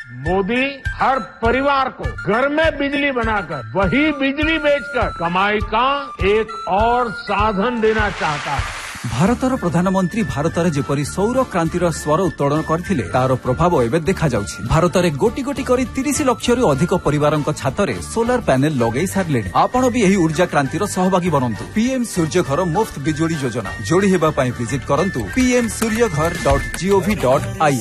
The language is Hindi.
मोदी हर परिवार को घर में बिजली बनाकर वही बिजली बेचकर कमाई का एक और साधन देना चाहता है। भारतर प्रधानमंत्री भारत जेपरी सौर क्रांतिर स्वर उत्तोलन करथिले तार प्रभाव एबे देखा जाउछि। भारतरे गोटी गोटी करी 30 लाख रु अधिक परिवारक छातरे सोलार पैनल लगै सारले। आपण भी एही ऊर्जा क्रांतिर सहभागी बनंतु। पीएम सूर्य घर मुफ्त बिजुली योजना जोड़ी हेबा पई विजिट करंतु pmsuryaghar.gov.in।